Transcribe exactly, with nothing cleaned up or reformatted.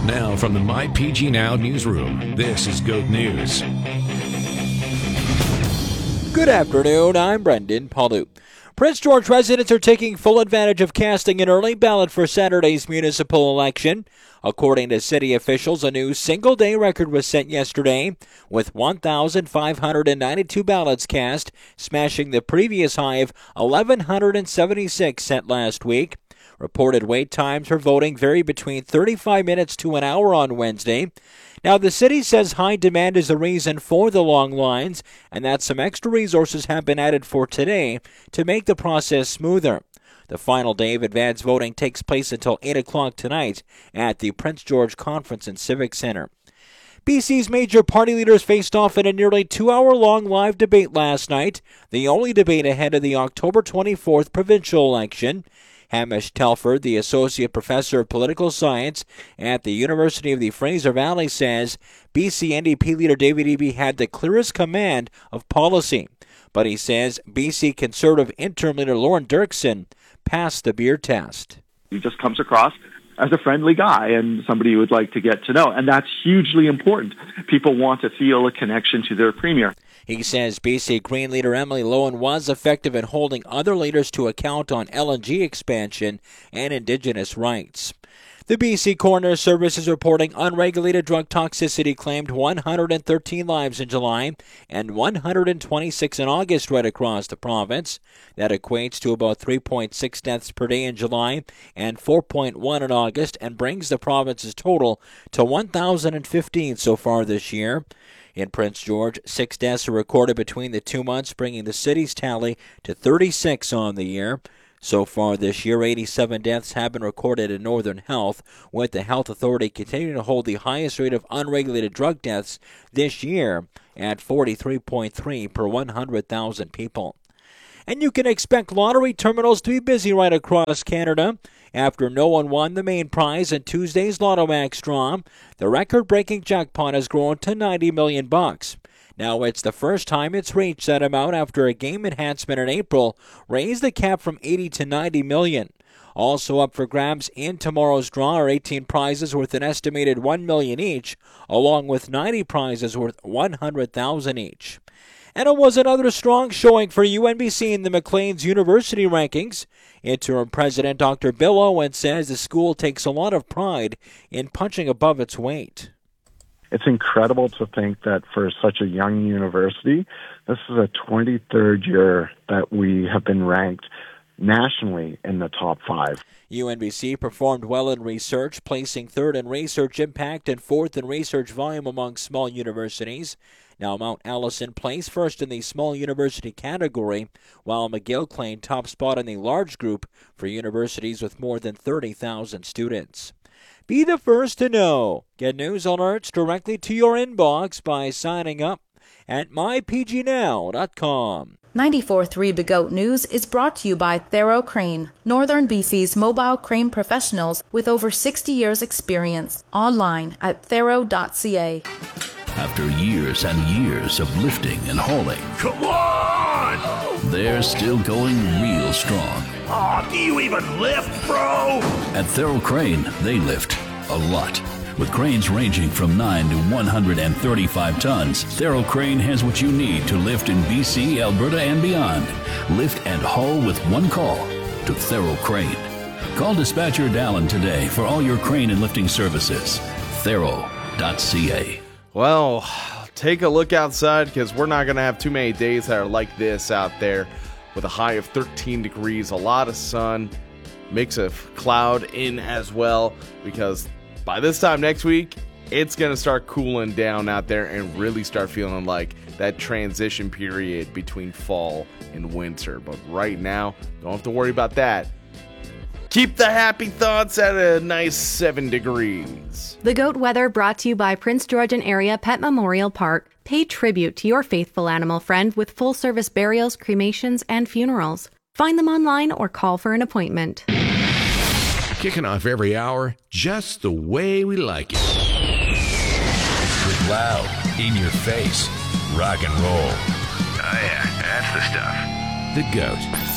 Now from the My P G Now newsroom, this is GOAT News. Good afternoon, I'm Brendan Palu. Prince George residents are taking full advantage of casting an early ballot for Saturday's municipal election. According to city officials, a new single-day record was set yesterday, with one thousand five hundred ninety-two ballots cast, smashing the previous high of one thousand one hundred seventy-six set last week. Reported wait times for voting vary between thirty-five minutes to an hour on Wednesday. Now, the city says high demand is the reason for the long lines, and that some extra resources have been added for today to make the process smoother. The final day of advance voting takes place until eight o'clock tonight at the Prince George Conference and Civic Center. B C's major party leaders faced off in a nearly two-hour-long live debate last night, the only debate ahead of the October twenty-fourth provincial election. Hamish Telford, the Associate Professor of Political Science at the University of the Fraser Valley, says B C N D P leader David Eby had the clearest command of policy. But he says B C Conservative interim leader Lauren Dirksen passed the beer test. He just comes across as a friendly guy and somebody you would like to get to know, and that's hugely important. People want to feel a connection to their premier. He says B C Green leader Emily Lowen was effective in holding other leaders to account on L N G expansion and Indigenous rights. The B C Coroner Service is reporting unregulated drug toxicity claimed one hundred thirteen lives in July and one hundred twenty-six in August right across the province. That equates to about three point six deaths per day in July and four point one in August, and brings the province's total to one thousand fifteen so far this year. In Prince George, six deaths are recorded between the two months, bringing the city's tally to thirty-six on the year. So far this year, eighty-seven deaths have been recorded in Northern Health, with the health authority continuing to hold the highest rate of unregulated drug deaths this year at forty-three point three per one hundred thousand people. And you can expect lottery terminals to be busy right across Canada. After no one won the main prize in Tuesday's Lotto Max draw, the record-breaking jackpot has grown to ninety million bucks. Now it's the first time it's reached that amount after a game enhancement in April raised the cap from eighty to ninety million. Also up for grabs in tomorrow's draw are eighteen prizes worth an estimated one million each, along with ninety prizes worth one hundred thousand each. And it was another strong showing for U N B C in the Maclean's University rankings. Interim President Doctor Bill Owen says the school takes a lot of pride in punching above its weight. It's incredible to think that for such a young university, this is a twenty-third year that we have been ranked nationally in the top five. U N B C performed well in research, placing third in research impact and fourth in research volume among small universities. Now Mount Allison placed first in the small university category, while McGill claimed top spot in the large group for universities with more than thirty thousand students. Be the first to know. Get news alerts directly to your inbox by signing up at my p g now dot com. ninety-four point three The GOAT News is brought to you by Thero Crane, Northern B C's mobile crane professionals with over sixty years experience. Online at thero dot c a. After years and years of lifting and hauling, come on! They're still going real strong. Aw, oh, do you even lift, bro? At Thero Crane, they lift a lot. With cranes ranging from nine to one hundred thirty-five tons, Thero Crane has what you need to lift in B C, Alberta, and beyond. Lift and haul with one call to Thero Crane. Call Dispatcher Dallin today for all your crane and lifting services. thero dot c a. Well, take a look outside, because we're not going to have too many days that are like this out there, with a high of thirteen degrees, a lot of sun, mix of cloud in as well, because by this time next week, it's going to start cooling down out there and really start feeling like that transition period between fall and winter. But right now, don't have to worry about that. Keep the happy thoughts at a nice seven degrees. The GOAT weather brought to you by Prince George and Area Pet Memorial Park. Pay tribute to your faithful animal friend with full-service burials, cremations, and funerals. Find them online or call for an appointment. Kicking off every hour just the way we like it. With loud, in your face, rock and roll. Oh yeah, that's the stuff. The GOAT.